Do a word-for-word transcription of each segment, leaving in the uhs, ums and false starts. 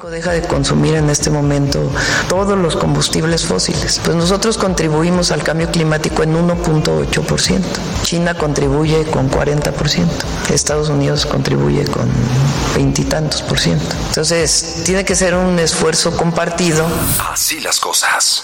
deja de consumir en este momento todos los combustibles fósiles. Pues nosotros contribuimos al cambio climático en uno punto ocho por ciento. China contribuye con cuarenta por ciento. Estados Unidos contribuye con veintitantos por ciento. Entonces, tiene que ser un esfuerzo compartido. Así las cosas.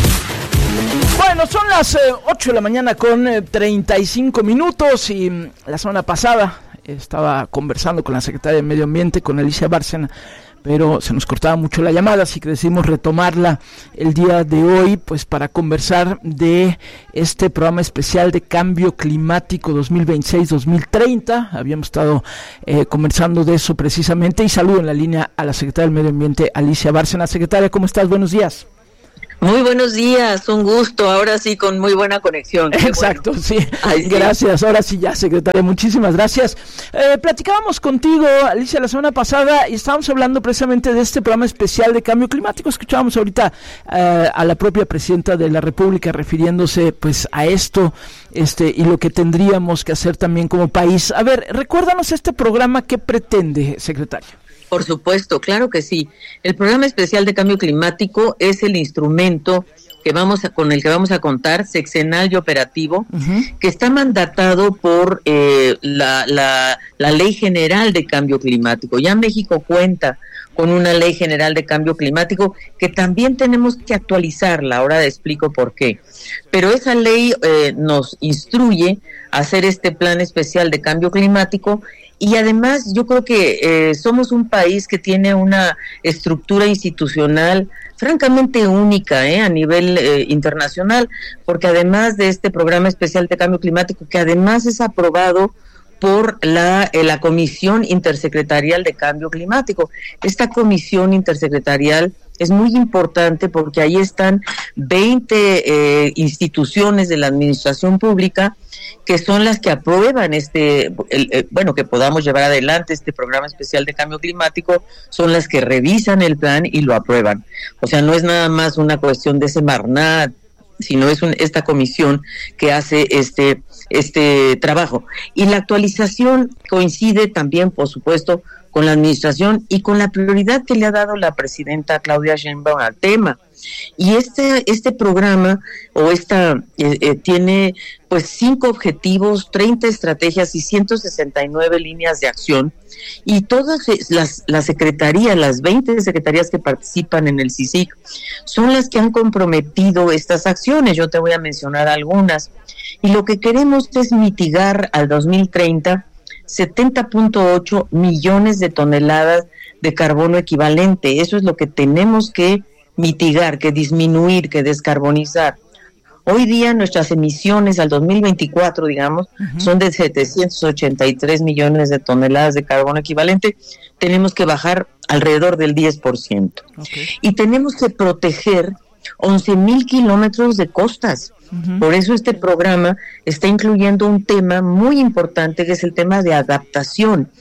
Bueno, son las eh, ocho de la mañana con eh, treinta y cinco minutos y mm, la semana pasada estaba conversando con la secretaria de Medio Ambiente, con Alicia Bárcena, pero se nos cortaba mucho la llamada, así que decidimos retomarla el día de hoy, pues para conversar de este programa especial de cambio climático dos mil veintiséis dos mil treinta. Habíamos estado eh, conversando de eso precisamente, y saludo en la línea a la secretaria del Medio Ambiente, Alicia Bárcena. Secretaria, ¿cómo estás? Buenos días. Muy buenos días, un gusto, ahora sí con muy buena conexión. Exacto, bueno. sí. Ay, sí. Gracias, ahora sí ya, secretaria, muchísimas gracias. Eh, platicábamos contigo, Alicia, la semana pasada, y estábamos hablando precisamente de este programa especial de cambio climático. Escuchábamos ahorita eh, a la propia presidenta de la República refiriéndose pues a esto, este y lo que tendríamos que hacer también como país. A ver, recuérdanos este programa, ¿qué pretende, secretaria? Por supuesto, claro que sí. El Programa Especial de Cambio Climático es el instrumento que vamos a, con el que vamos a contar, sexenal y operativo, uh-huh. que está mandatado por eh, la, la, la Ley General de Cambio Climático. Ya México cuenta con una Ley General de Cambio Climático que también tenemos que actualizarla. Ahora te explico por qué. Pero esa ley eh, nos instruye a hacer este Plan Especial de Cambio Climático. Y además yo creo que eh, somos un país que tiene una estructura institucional francamente única eh, a nivel eh, internacional, porque además de este Programa Especial de Cambio Climático, que además es aprobado por la, eh, la Comisión Intersecretarial de Cambio Climático. Esta Comisión Intersecretarial es muy importante porque ahí están veinte eh, instituciones de la administración pública que son las que aprueban este, el, el, bueno, que podamos llevar adelante este Programa Especial de Cambio Climático, son las que revisan el plan y lo aprueban. O sea, no es nada más una cuestión de Semarnat, sino es un, esta comisión que hace este, este trabajo. Y la actualización coincide también, por supuesto, con la administración y con la prioridad que le ha dado la presidenta Claudia Sheinbaum al tema. Y este este programa o esta eh, eh, tiene pues cinco objetivos, treinta estrategias y ciento sesenta y nueve líneas de acción, y todas las las secretarías, las veinte secretarías que participan en el C I C I C son las que han comprometido estas acciones. Yo te voy a mencionar algunas. Y lo que queremos es mitigar al dos mil treinta setenta punto ocho millones de toneladas de carbono equivalente. Eso es lo que tenemos que mitigar, que disminuir, que descarbonizar. Hoy día nuestras emisiones al dos mil veinticuatro, digamos, uh-huh. son de setecientos ochenta y tres millones de toneladas de carbono equivalente. Tenemos que bajar alrededor del diez por ciento. Okay. Y tenemos que proteger once mil kilómetros de costas. Uh-huh. Por eso este programa está incluyendo un tema muy importante, que es el tema de adaptación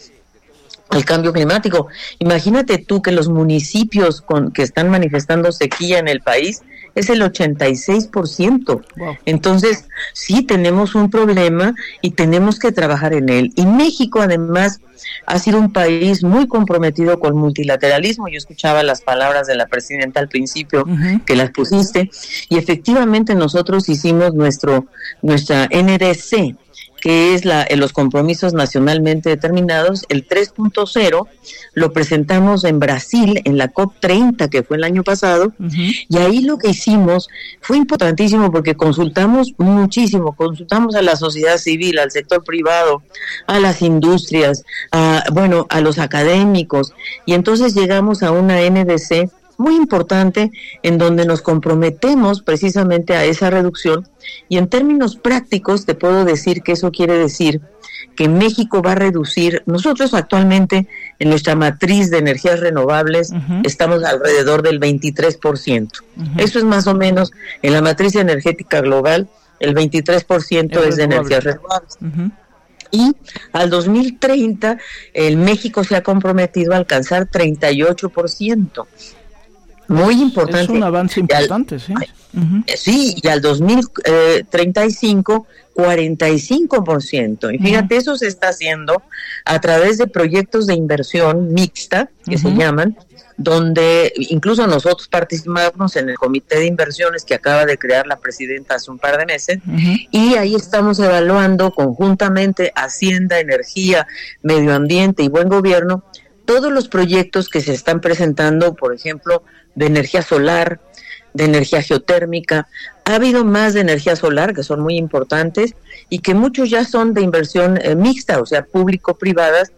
al cambio climático. Imagínate tú que los municipios con que están manifestando sequía en el país es el ochenta y seis por ciento. Wow. Entonces, sí tenemos un problema y tenemos que trabajar en él. Y México, además, ha sido un país muy comprometido con el multilateralismo. Yo escuchaba las palabras de la presidenta al principio, uh-huh. que las pusiste, y efectivamente nosotros hicimos nuestro nuestra N D C, que es la, los compromisos nacionalmente determinados. El tres punto cero lo presentamos en Brasil, en la COP treinta, que fue el año pasado, uh-huh. y ahí lo que hicimos fue importantísimo porque consultamos muchísimo, consultamos a la sociedad civil, al sector privado, a las industrias, a, bueno, a los académicos, y entonces llegamos a una N D C muy importante en donde nos comprometemos precisamente a esa reducción. Y en términos prácticos te puedo decir que eso quiere decir que México va a reducir. Nosotros actualmente en nuestra matriz de energías renovables uh-huh. estamos alrededor del veintitrés por ciento. Uh-huh. Eso es más o menos en la matriz energética global, el veintitrés por ciento es, es de energías renovables. Uh-huh. Y al dos mil treinta el México se ha comprometido a alcanzar treinta y ocho por ciento. muy importante. Es un avance importante, al, sí. Uh-huh. Sí, y al dos mil treinta y cinco, cuarenta y cinco por ciento. Y fíjate, uh-huh. eso se está haciendo a través de proyectos de inversión mixta, que uh-huh. se llaman, donde incluso nosotros participamos en el comité de inversiones que acaba de crear la presidenta hace un par de meses, uh-huh. y ahí estamos evaluando conjuntamente Hacienda, Energía, Medio Ambiente y Buen Gobierno, todos los proyectos que se están presentando, por ejemplo, de energía solar, de energía geotérmica. Ha habido más de energía solar, que son muy importantes, y que muchos ya son de inversión eh, mixta, o sea, público-privadas,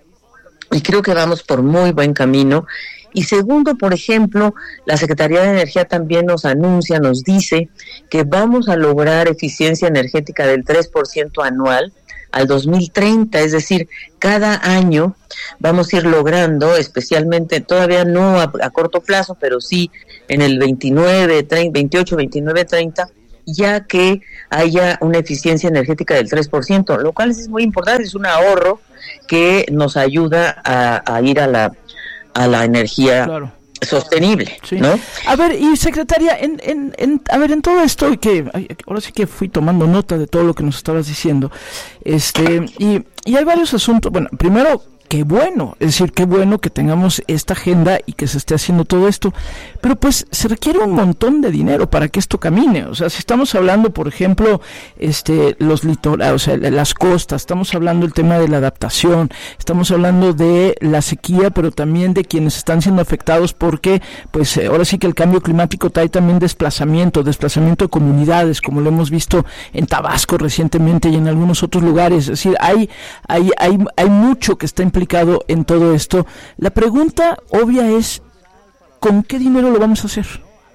y creo que vamos por muy buen camino. Y segundo, por ejemplo, la Secretaría de Energía también nos anuncia, nos dice que vamos a lograr eficiencia energética del tres por ciento anual al dos mil treinta, es decir, cada año vamos a ir logrando, especialmente, todavía no a, a corto plazo, pero sí en el veintinueve, treinta, veintiocho, veintinueve, treinta, ya que haya una eficiencia energética del tres por ciento, lo cual es muy importante, es un ahorro que nos ayuda a, a ir a la, a la energía claro. sostenible, sí. ¿no? A ver, y secretaria, en, en, en, a ver, en todo esto, y que ahora sí que fui tomando nota de todo lo que nos estabas diciendo, este, y, y hay varios asuntos. Bueno, primero, qué bueno, es decir, qué bueno que tengamos esta agenda y que se esté haciendo todo esto, pero pues se requiere un montón de dinero para que esto camine. O sea, si estamos hablando, por ejemplo, este, los litorales, o sea, las costas, estamos hablando del tema de la adaptación, estamos hablando de la sequía, pero también de quienes están siendo afectados porque, pues, ahora sí que el cambio climático trae también desplazamiento, desplazamiento de comunidades, como lo hemos visto en Tabasco recientemente y en algunos otros lugares. Es decir, hay, hay, hay, hay mucho que está implicado en todo esto. La pregunta obvia es, ¿con qué dinero lo vamos a hacer?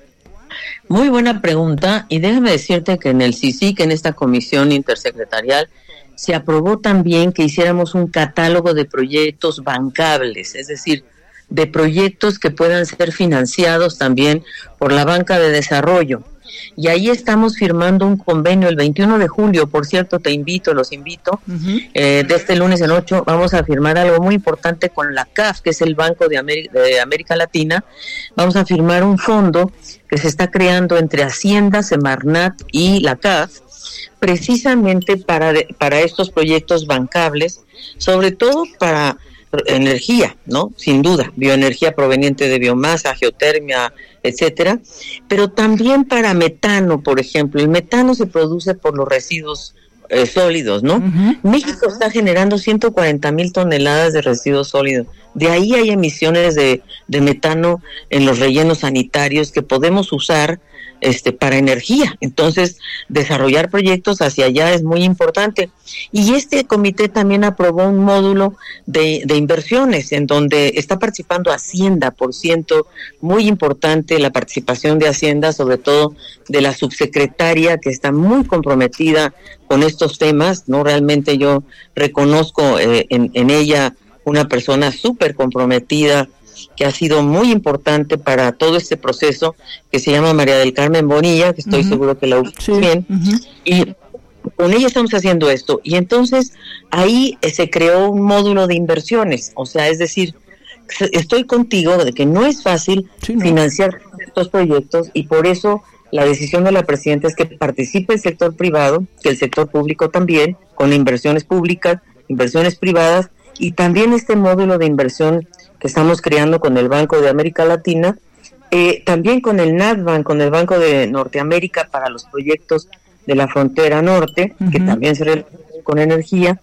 Muy buena pregunta, y déjame decirte que en el C I C I C, en esta comisión intersecretarial, se aprobó también que hiciéramos un catálogo de proyectos bancables, es decir, de proyectos que puedan ser financiados también por la banca de desarrollo. Y ahí estamos firmando un convenio el veintiuno de julio, por cierto, te invito, los invito, uh-huh. eh, de este lunes en ocho vamos a firmar algo muy importante con la C A F, que es el Banco de América, de América Latina. Vamos a firmar un fondo que se está creando entre Hacienda, Semarnat y la C A F, precisamente para, para estos proyectos bancables, sobre todo para energía, ¿no? Sin duda, bioenergía proveniente de biomasa, geotermia, etcétera, pero también para metano, por ejemplo. El metano se produce por los residuos eh, sólidos, ¿no? Uh-huh. México está generando ciento cuarenta mil toneladas de residuos sólidos. De ahí hay emisiones de, de metano en los rellenos sanitarios que podemos usar este para energía. Entonces, desarrollar proyectos hacia allá es muy importante. Y este comité también aprobó un módulo de, de inversiones en donde está participando Hacienda, por ciento, muy importante la participación de Hacienda, sobre todo de la subsecretaria, que está muy comprometida con estos temas, ¿no? Realmente yo reconozco eh, en, en ella una persona súper comprometida, que ha sido muy importante para todo este proceso, que se llama María del Carmen Bonilla, que estoy uh-huh. seguro que la usan sí. bien, uh-huh. y con ella estamos haciendo esto. Y entonces ahí eh, se creó un módulo de inversiones, o sea, es decir, estoy contigo de que no es fácil sí, no. financiar estos proyectos, y por eso la decisión de la presidenta es que participe el sector privado, que el sector público también, con inversiones públicas, inversiones privadas, y también este módulo de inversión que estamos creando con el Banco de América Latina, eh, también con el NatBank, con el Banco de Norteamérica para los proyectos de la frontera norte, uh-huh. que también se relacionan con energía,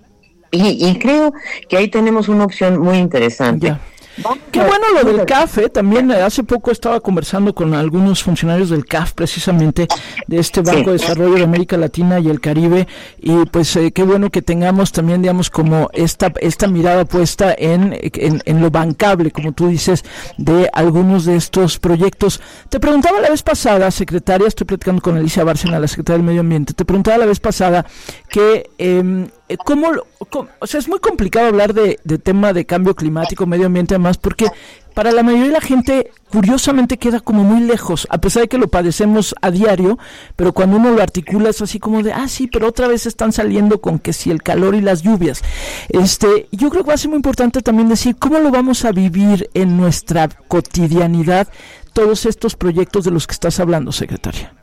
y, y creo que ahí tenemos una opción muy interesante. Yeah. Qué bueno lo del C A F, ¿eh? También hace poco estaba conversando con algunos funcionarios del C A F, precisamente, de este Banco de Desarrollo de América Latina y el Caribe, y pues eh, qué bueno que tengamos también, digamos, como esta esta mirada puesta en, en, en lo bancable, como tú dices, de algunos de estos proyectos. Te preguntaba la vez pasada, secretaria, estoy platicando con Alicia Bárcena, la secretaria del Medio Ambiente, te preguntaba la vez pasada que... Eh, ¿cómo, cómo, o sea, es muy complicado hablar de, de tema de cambio climático, medio ambiente además, porque para la mayoría de la gente, curiosamente, queda como muy lejos, a pesar de que lo padecemos a diario, pero cuando uno lo articula es así como de, ah, sí, pero otra vez están saliendo con que si el calor y las lluvias. Este, yo creo que va a ser muy importante también decir cómo lo vamos a vivir en nuestra cotidianidad, todos estos proyectos de los que estás hablando, secretaria.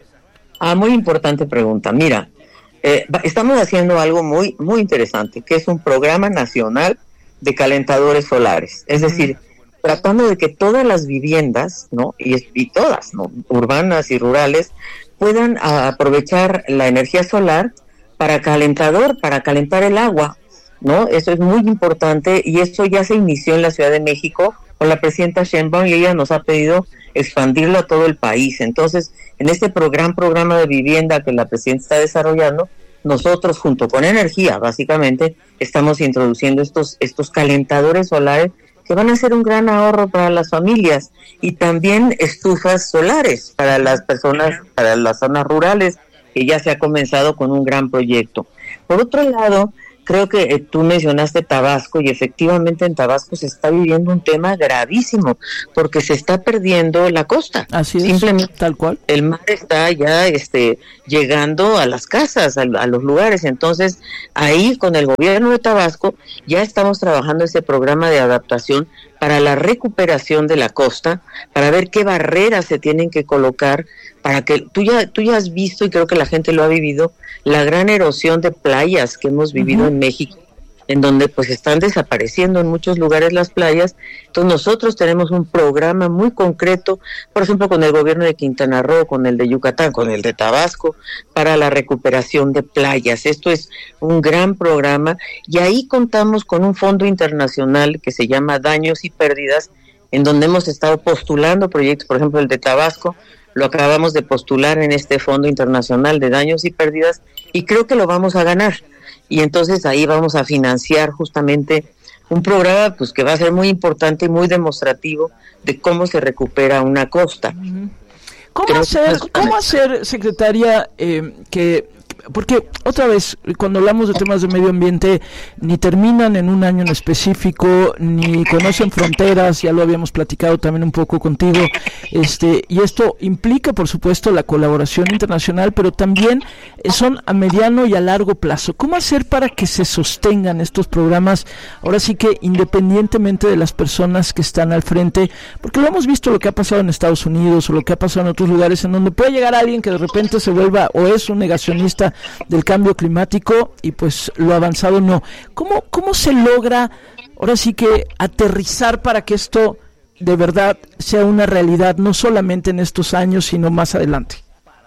Ah, muy importante pregunta. Mira, eh, estamos haciendo algo muy, muy interesante, que es un programa nacional de calentadores solares. Es decir, tratando de que todas las viviendas, ¿no? Y, y todas, ¿no? Urbanas y rurales, puedan a, aprovechar la energía solar para calentador, para calentar el agua, ¿no? Eso es muy importante y eso ya se inició en la Ciudad de México con la presidenta Sheinbaum y ella nos ha pedido expandirlo a todo el país. Entonces, en este gran programa de vivienda que la presidenta está desarrollando, nosotros junto con energía, básicamente, estamos introduciendo estos estos calentadores solares que van a ser un gran ahorro para las familias y también estufas solares para las personas, para las zonas rurales, que ya se ha comenzado con un gran proyecto. Por otro lado, creo que eh, tú mencionaste Tabasco y efectivamente en Tabasco se está viviendo un tema gravísimo porque se está perdiendo la costa. Así es, simplemente tal cual. El mar está ya este llegando a las casas, a, a los lugares. Entonces ahí con el gobierno de Tabasco ya estamos trabajando ese programa de adaptación para la recuperación de la costa, para ver qué barreras se tienen que colocar para que tú ya tú ya has visto y creo que la gente lo ha vivido, la gran erosión de playas que hemos vivido uh-huh. en México, en donde pues están desapareciendo en muchos lugares las playas. Entonces nosotros tenemos un programa muy concreto, por ejemplo con el gobierno de Quintana Roo, con el de Yucatán, con el de Tabasco, para la recuperación de playas. Esto es un gran programa y ahí contamos con un fondo internacional que se llama Daños y Pérdidas, en donde hemos estado postulando proyectos, por ejemplo el de Tabasco, lo acabamos de postular en este Fondo Internacional de Daños y Pérdidas y creo que lo vamos a ganar. Y entonces ahí vamos a financiar justamente un programa pues que va a ser muy importante y muy demostrativo de cómo se recupera una costa. ¿Cómo creo hacer, cómo hacer, secretaria, eh, que... Porque otra vez, cuando hablamos de temas de medio ambiente, ni terminan en un año en específico, ni conocen fronteras, ya lo habíamos platicado también un poco contigo, este, y esto implica, por supuesto, la colaboración internacional, pero también son a mediano y a largo plazo. ¿Cómo hacer para que se sostengan estos programas, ahora sí que independientemente de las personas que están al frente? Porque lo hemos visto lo que ha pasado en Estados Unidos o lo que ha pasado en otros lugares, en donde puede llegar alguien que de repente se vuelva o es un negacionista del cambio climático y pues lo avanzado no. ¿Cómo, cómo se logra ahora sí que aterrizar para que esto de verdad sea una realidad, no solamente en estos años, sino más adelante?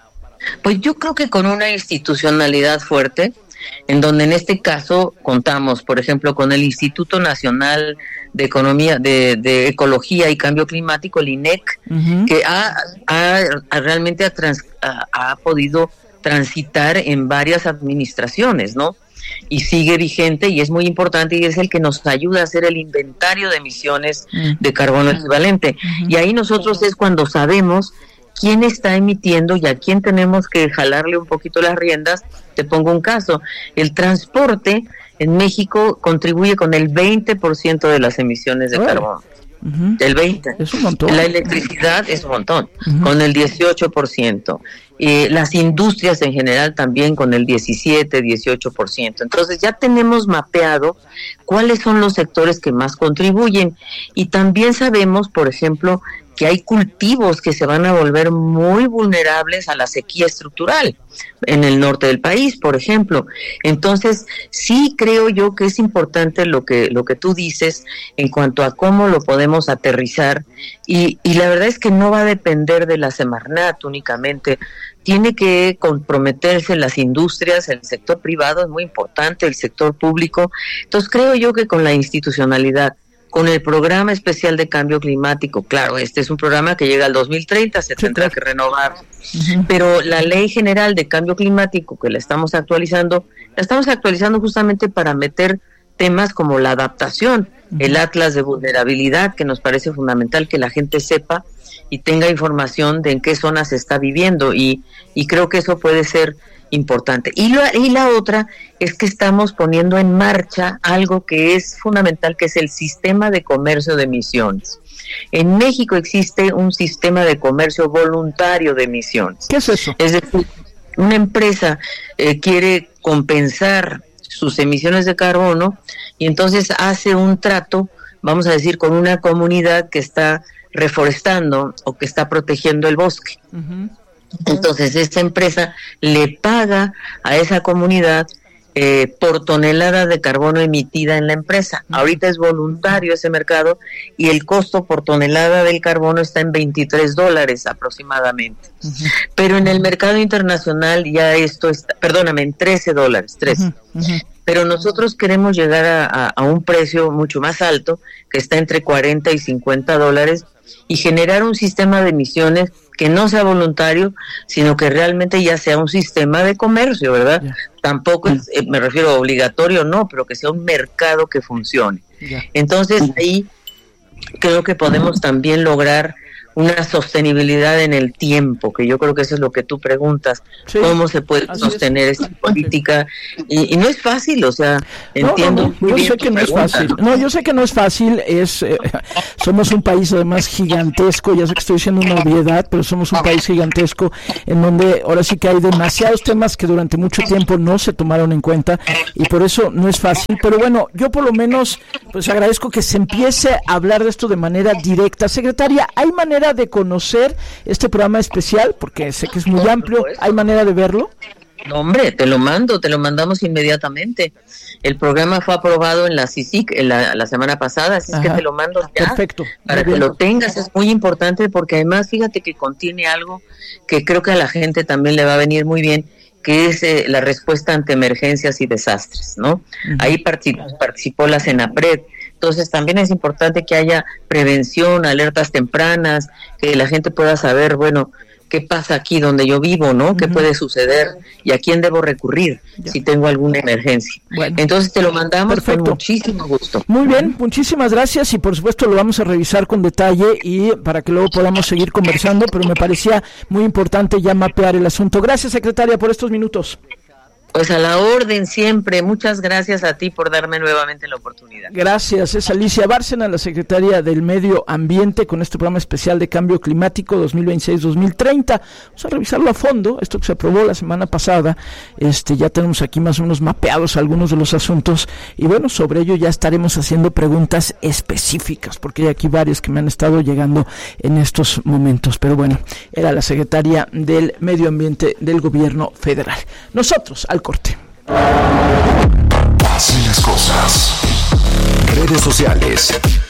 Pues yo creo que con una institucionalidad fuerte, en donde en este caso contamos, por ejemplo, con el Instituto Nacional de Economía, de, de Ecología y Cambio Climático, el I N E C, uh-huh. que ha, ha, ha realmente ha, trans, ha, ha podido transitar en varias administraciones, ¿no? Y sigue vigente y es muy importante y es el que nos ayuda a hacer el inventario de emisiones uh-huh. de carbono equivalente. Uh-huh. Y ahí nosotros es cuando sabemos quién está emitiendo y a quién tenemos que jalarle un poquito las riendas. Te pongo un caso, el transporte en México contribuye con el veinte por ciento de las emisiones de oh. carbono. Uh-huh. El veinte. Es un montón. La electricidad es un montón, uh-huh. con el dieciocho por ciento. Eh, las industrias en general también con el diecisiete, dieciocho por ciento. Entonces ya tenemos mapeado cuáles son los sectores que más contribuyen y también sabemos, por ejemplo, que hay cultivos que se van a volver muy vulnerables a la sequía estructural en el norte del país, por ejemplo. Entonces, sí creo yo que es importante lo que lo que tú dices en cuanto a cómo lo podemos aterrizar y, y la verdad es que no va a depender de la Semarnat únicamente. Tiene que comprometerse las industrias, el sector privado es muy importante, el sector público. Entonces, creo yo que con la institucionalidad, con el programa especial de cambio climático, claro, este es un programa que llega al dos mil treinta, se tendrá que renovar, uh-huh. pero la ley general de cambio climático que la estamos actualizando, la estamos actualizando justamente para meter temas como la adaptación, uh-huh. el atlas de vulnerabilidad, que nos parece fundamental que la gente sepa y tenga información de en qué zonas se está viviendo, y, y creo que eso puede ser importante. Y la, y la otra es que estamos poniendo en marcha algo que es fundamental, que es el sistema de comercio de emisiones. En México existe un sistema de comercio voluntario de emisiones. ¿Qué es eso? Es decir, una empresa eh, quiere compensar sus emisiones de carbono y entonces hace un trato, vamos a decir, con una comunidad que está reforestando o que está protegiendo el bosque. Uh-huh. Entonces esta empresa le paga a esa comunidad eh, por tonelada de carbono emitida en la empresa. Uh-huh. Ahorita es voluntario ese mercado y el costo por tonelada del carbono está en veintitrés dólares aproximadamente. Uh-huh. Pero en el mercado internacional ya esto está, perdóname, en trece dólares, trece. Uh-huh. Uh-huh. Pero nosotros queremos llegar a, a, a un precio mucho más alto, que está entre cuarenta y cincuenta dólares, y generar un sistema de emisiones que no sea voluntario, sino que realmente ya sea un sistema de comercio, ¿verdad? Yeah. Tampoco es, eh, me refiero a obligatorio, no, pero que sea un mercado que funcione. Yeah. Entonces ahí creo que podemos también lograr una sostenibilidad en el tiempo, que yo creo que eso es lo que tú preguntas, sí, cómo se puede sostener es. esta política, y, y no es fácil, o sea, no, entiendo. No, no, yo sé que no pregunta, es fácil, ¿no? no, yo sé que no es fácil, es, eh, somos un país además gigantesco, ya sé que estoy diciendo una obviedad, pero somos un país gigantesco, en donde ahora sí que hay demasiados temas que durante mucho tiempo no se tomaron en cuenta, y por eso no es fácil, pero bueno, yo por lo menos, pues agradezco que se empiece a hablar de esto de manera directa. Secretaria, ¿hay manera de conocer este programa especial? Porque sé que es muy amplio. ¿Hay manera de verlo? No, hombre, te lo mando, te lo mandamos inmediatamente. El programa fue aprobado en la C I C I C en la, la semana pasada, así Ajá. es que te lo mando ya. Perfecto. Para que lo tengas, es muy importante porque además fíjate que contiene algo que creo que a la gente también le va a venir muy bien, que es eh, la respuesta ante emergencias y desastres, ¿no? Uh-huh. Ahí participó, participó la CENAPRED. Entonces también es importante que haya prevención, alertas tempranas, que la gente pueda saber, bueno, qué pasa aquí donde yo vivo, ¿no? Uh-huh. ¿Qué puede suceder? ¿Y a quién debo recurrir ya. si tengo alguna emergencia? Bueno. Entonces te lo mandamos Perfecto. con muchísimo gusto. Muy bien, muchísimas gracias y por supuesto lo vamos a revisar con detalle y para que luego podamos seguir conversando, pero me parecía muy importante ya mapear el asunto. Gracias, secretaria, por estos minutos. Pues a la orden siempre. Muchas gracias a ti por darme nuevamente la oportunidad. Gracias. Es Alicia Bárcena, la secretaria del Medio Ambiente, con este programa especial de Cambio Climático dos mil veintiséis dos mil treinta. Vamos a revisarlo a fondo, esto que se aprobó la semana pasada. Este, ya tenemos aquí más o menos mapeados algunos de los asuntos y bueno, sobre ello ya estaremos haciendo preguntas específicas, porque hay aquí varias que me han estado llegando en estos momentos. Pero bueno, era la secretaria del Medio Ambiente del Gobierno Federal. Nosotros, al corte. Así las cosas. Redes sociales.